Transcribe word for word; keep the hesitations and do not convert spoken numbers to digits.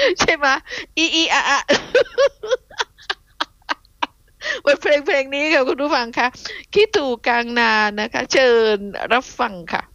ใช่ไหมอีอีอะอะบทเพลงเพลงนี้ค่ะคุณผู้ฟังคะคิดถูกกลางนานะคะเชิญรับฟังค่ะ